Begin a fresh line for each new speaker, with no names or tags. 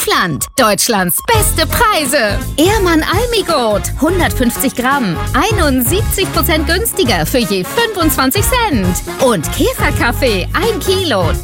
Deutschland. Deutschlands beste Preise. Ehrmann Almigurt, 150 Gramm, 71% günstiger für je 25 Cent. Und Käferkaffee, 1 Kilo,